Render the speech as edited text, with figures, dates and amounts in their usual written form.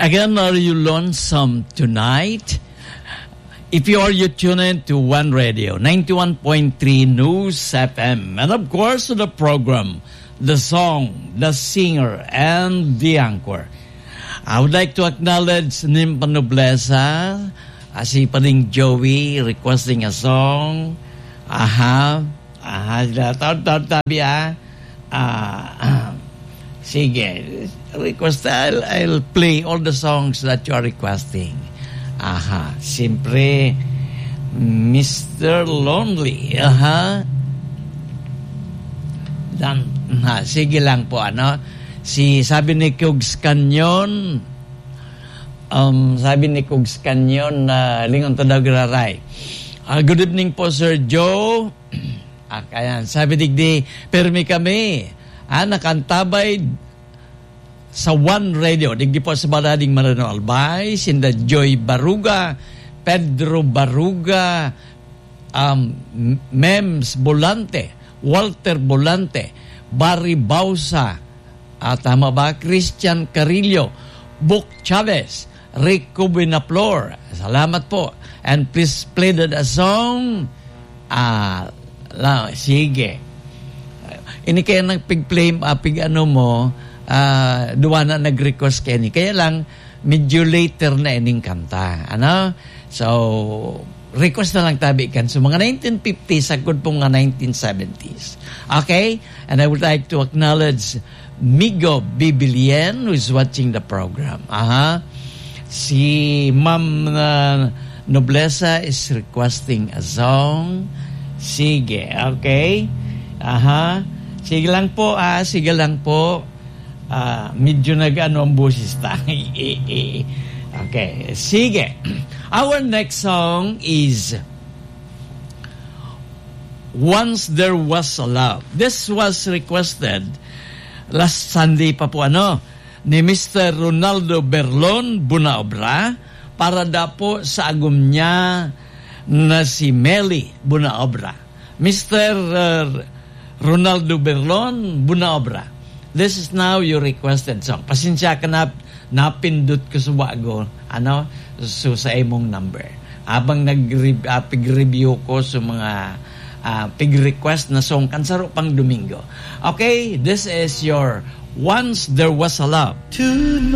Again, are you lonesome tonight? If you are, you tune in to One Radio, 91.3 News FM. And of course, the program, the song, the singer, and the anchor. I would like to acknowledge Nimpa Nobleza, si Paring Joey requesting a song. Tabi. Sige, request. I'll play all the songs that you are requesting. Siyempre, Mr. Lonely. Sige lang po, ano. Sabi ni Kugs Canyon, na lingon to daw graray. Good evening po, Sir Joe. Ayan, sabi digdi, permi kami. Nakantabay sa One Radio. Digdi po sa Barading Marano Albay, Sinda Joy Baruga, Pedro Baruga, Mems Bolante, Walter Bolante, Barry Bausa, tama ba? Christian Carillo, Book Chavez, Rico Binaplor. Salamat po. And please play the song. Sige. Ini kaya nagpig-play, duwa na nag-request kayo ni. Kaya lang, medyo later na ining kanta. So, request na lang tabi kan. So, mga 1950s, sagod pong mga 1970s. Okay? And I would like to acknowledge Migo Bibilien, who is watching the program. Si Ma'am Nobleza is requesting a song. Sige, okay? Sige lang po, sige lang po. Medyo nag-ano ang busis tayo. Okay, sige. Our next song is Once There Was a Love. This was requested last Sunday pa po, ni Mr. Ronaldo Berlon Bunaobra para da po sa agum niya na si Meli Bunaobra. Mr. Ronaldo Berlon Bunaobra, this is now your requested song. Pasensya ka na, napindot ko sa wago, so sa imong number. Habang pig-review ko sa mga pig-request na song kansaro pang Domingo. Okay, this is your Once There Was a Love.